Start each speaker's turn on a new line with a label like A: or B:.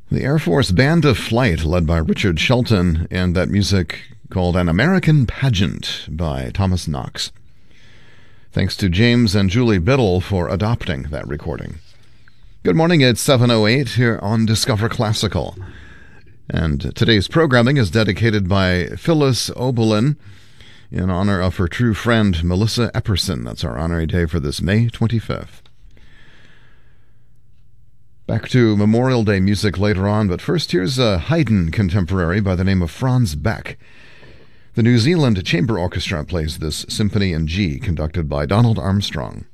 A: The Air Force Band of Flight, led by Richard Shelton, and that music called An American Pageant by Thomas Knox. Thanks to James and Julie Biddle for adopting that recording. Good morning, it's 7:08 here on Discover Classical. And today's programming is dedicated by Phyllis Oberlin in honor of her true friend, Melissa Epperson. That's our honorary day for this May 25th. Back to Memorial Day music later on, but first here's a Haydn contemporary by the name of Franz Beck. The New Zealand Chamber Orchestra plays this Symphony in G, conducted by Donald Armstrong.